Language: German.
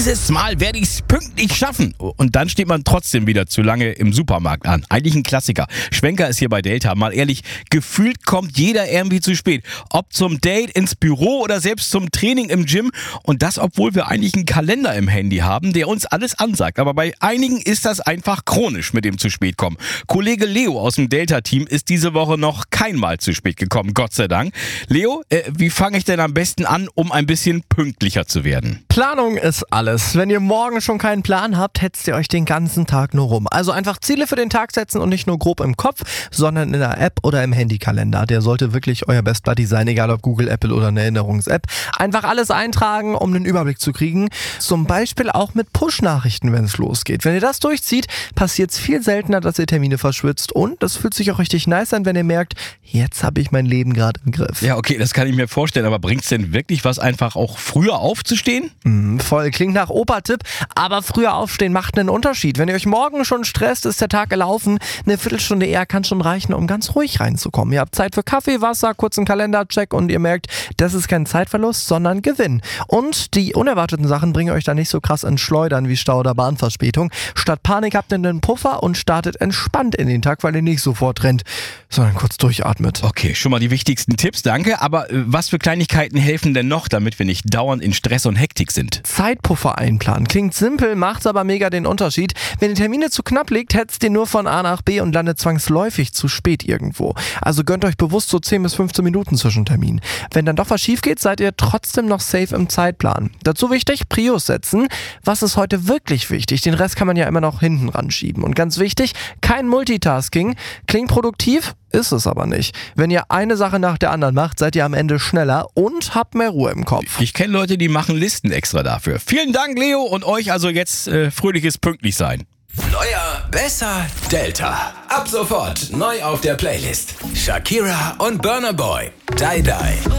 dieses Mal werde ich es pünktlich schaffen. Und dann steht man trotzdem wieder zu lange im Supermarkt an. Eigentlich ein Klassiker. Schwenker ist hier bei Delta. Mal ehrlich, gefühlt kommt jeder irgendwie zu spät. Ob zum Date, ins Büro oder selbst zum Training im Gym. Und das, obwohl wir eigentlich einen Kalender im Handy haben, der uns alles ansagt. Aber bei einigen ist das einfach chronisch mit dem zu spät kommen. Kollege Leo aus dem Delta-Team ist diese Woche noch kein Mal zu spät gekommen, Gott sei Dank. Leo, wie fange ich denn am besten an, um ein bisschen pünktlicher zu werden? Planung ist alles. Wenn ihr morgen schon keinen Plan habt, hetzt ihr euch den ganzen Tag nur rum. Also einfach Ziele für den Tag setzen und nicht nur grob im Kopf, sondern in der App oder im Handykalender. Der sollte wirklich euer Best Buddy sein, egal ob Google, Apple oder eine Erinnerungs-App. Einfach alles eintragen, um den Überblick zu kriegen. Zum Beispiel auch mit Push-Nachrichten, wenn es losgeht. Wenn ihr das durchzieht, passiert es viel seltener, dass ihr Termine verschwitzt. Und das fühlt sich auch richtig nice an, wenn ihr merkt, jetzt habe ich mein Leben gerade im Griff. Ja, okay, das kann ich mir vorstellen. Aber bringt es denn wirklich was, einfach auch früher aufzustehen? Voll, klingt nach Opa-Tipp, aber früher aufstehen macht einen Unterschied. Wenn ihr euch morgen schon stresst, ist der Tag gelaufen. Eine Viertelstunde eher kann schon reichen, um ganz ruhig reinzukommen. Ihr habt Zeit für Kaffee, Wasser, kurzen Kalendercheck und ihr merkt, das ist kein Zeitverlust, sondern Gewinn. Und die unerwarteten Sachen bringen euch dann nicht so krass ins Schleudern wie Stau oder Bahnverspätung. Statt Panik habt ihr einen Puffer und startet entspannt in den Tag, weil ihr nicht sofort rennt, sondern kurz durchatmet. Okay, schon mal die wichtigsten Tipps, danke. Aber was für Kleinigkeiten helfen denn noch, damit wir nicht dauernd in Stress und Hektik sind? Zeitpuffer einplanen. Klingt simpel, macht aber mega den Unterschied. Wenn die Termine zu knapp liegt, hetzt ihr nur von A nach B und landet zwangsläufig zu spät irgendwo. Also gönnt euch bewusst so 10 bis 15 Minuten zwischen Terminen. Wenn dann doch was schief geht, seid ihr trotzdem noch safe im Zeitplan. Dazu wichtig, Prios setzen. Was ist heute wirklich wichtig? Den Rest kann man ja immer noch hinten ranschieben. Und ganz wichtig, kein Multitasking. Klingt produktiv? Ist es aber nicht. Wenn ihr eine Sache nach der anderen macht, seid ihr am Ende schneller und habt mehr Ruhe im Kopf. Ich kenne Leute, die machen Listen extra dafür. Vielen Dank, Leo, und euch also jetzt fröhliches Pünktlichsein. Neuer, besser, Delta. Ab sofort neu auf der Playlist. Shakira und Burna Boy. Die Die.